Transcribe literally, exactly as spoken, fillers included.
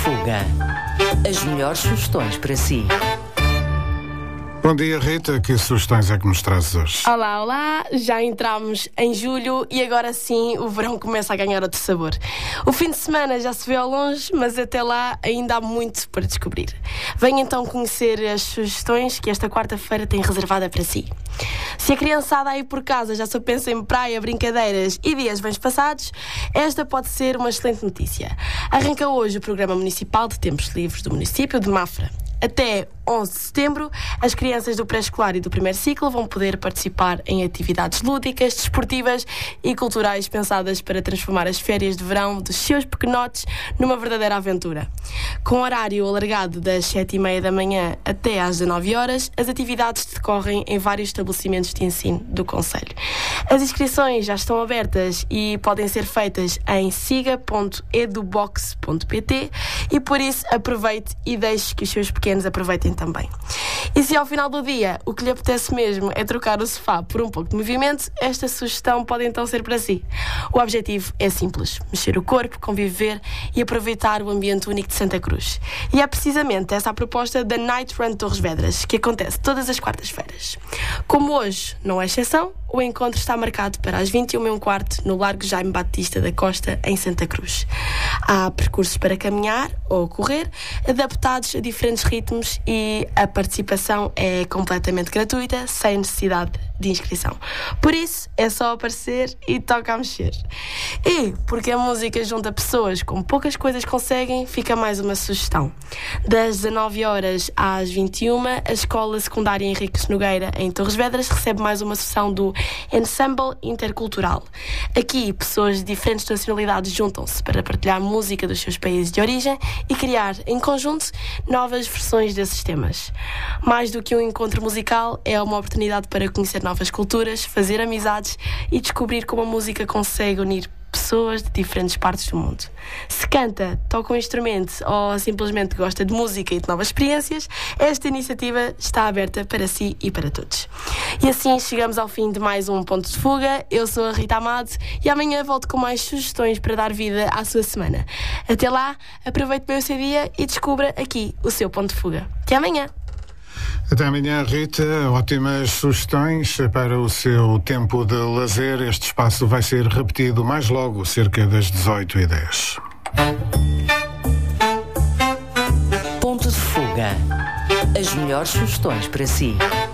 Fuga. As melhores sugestões para si. Bom dia, Rita. Que sugestões é que nos trazes hoje? Olá, olá. Já entramos em julho e agora sim o verão começa a ganhar outro sabor. O fim de semana já se vê ao longe, mas até lá ainda há muito para descobrir. Venha então conhecer as sugestões que esta quarta-feira tem reservada para si. Se a criançada aí por casa já só pensa em praia, brincadeiras e dias bem passados, esta pode ser uma excelente notícia. Arranca hoje o Programa Municipal de Tempos Livres do município de Mafra. Até onze de setembro, as crianças do pré-escolar e do primeiro ciclo vão poder participar em atividades lúdicas, desportivas e culturais pensadas para transformar as férias de verão dos seus pequenotes numa verdadeira aventura. Com horário alargado das sete e meia da manhã até às dezanove horas, as atividades decorrem em vários estabelecimentos de ensino do concelho. As inscrições já estão abertas e podem ser feitas em siga ponto edubox ponto pt e por isso aproveite e deixe que os seus pequenos aproveitem também. E se ao final do dia o que lhe apetece mesmo é trocar o sofá por um pouco de movimento, esta sugestão pode então ser para si. O objetivo é simples: mexer o corpo, conviver e aproveitar o ambiente único de Santa Cruz. E é precisamente essa a proposta da Night Run Torres Vedras, que acontece todas as quartas-feiras. Como hoje não é exceção, o encontro está marcado para as vinte e uma e um quarto no Largo Jaime Batista da Costa, em Santa Cruz. Há percursos para caminhar ou correr, adaptados a diferentes ritmos, e a participação é completamente gratuita, sem necessidade de inscrição. Por isso, é só aparecer e toca a mexer. E, porque a música junta pessoas como poucas coisas conseguem, fica mais uma sugestão. Das dezanove horas às vinte e uma, a Escola Secundária Henriques Nogueira, em Torres Vedras, recebe mais uma sessão do Ensemble Intercultural. Aqui, pessoas de diferentes nacionalidades juntam-se para partilhar música dos seus países de origem e criar, em conjunto, novas versões desses temas. Mais do que um encontro musical, é uma oportunidade para conhecer novas culturas, fazer amizades e descobrir como a música consegue unir pessoas de diferentes partes do mundo. Se canta, toca um instrumento ou simplesmente gosta de música e de novas experiências, esta iniciativa está aberta para si e para todos. E assim chegamos ao fim de mais um Ponto de Fuga. Eu sou a Rita Amado e amanhã volto com mais sugestões para dar vida à sua semana. Até lá, aproveite bem o seu dia e descubra aqui o seu Ponto de Fuga. Até amanhã! Até amanhã, Rita. Ótimas sugestões para o seu tempo de lazer. Este espaço vai ser repetido mais logo, cerca das dezoito e dez. Ponto de Fuga. As melhores sugestões para si.